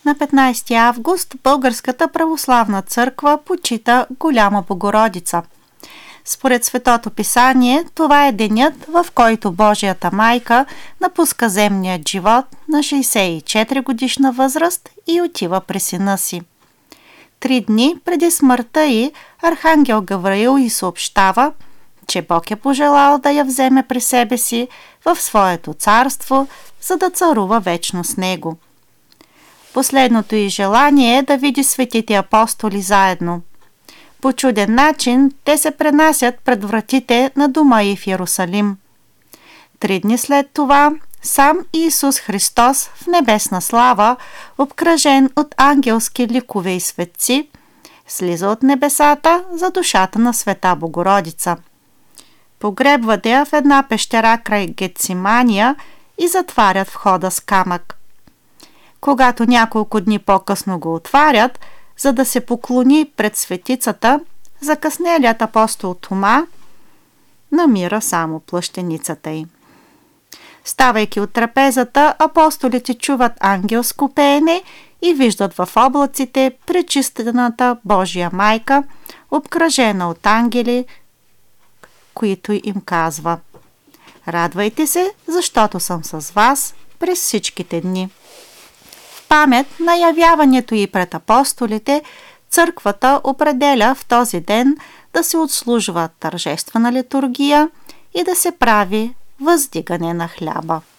На 15 август Българската православна църква почита Голяма Богородица. Според Светото писание, това е денят, в който Божията майка напуска земният живот на 64 годишна възраст и отива при сина си. 3 дни преди смъртта й, архангел Гавраил й съобщава, че Бог е пожелал да я вземе при себе си в своето царство, за да царува вечно с него. Последното й желание е да види светите апостоли заедно. По чуден начин те се пренасят пред вратите на дома й в Йерусалим. 3 дни след това сам Исус Христос в небесна слава, обкръжен от ангелски ликове и светци, слиза от небесата за душата на Света Богородица. Погребват я в една пещера край Гетсимания и затварят входа с камък. Когато няколко дни по-късно го отварят, за да се поклони пред светицата, закъснелият апостол Тома намира само плащеницата й. Ставайки от трапезата, апостолите чуват ангелско пеене и виждат в облаците пречистената Божия майка, обкръжена от ангели, които им казва: „Радвайте се, защото съм с вас през всичките дни“. В памет на явяването й пред апостолите, църквата определя в този ден да се отслужва тържествена литургия и да се прави въздигане на хляба.